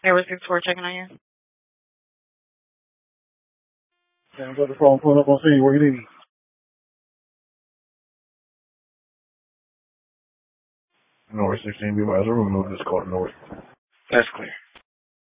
Area 64 checking on you. Sam got the phone pulling up on scene. Where you need? North 16, be advised. Remove this call to North. That's clear.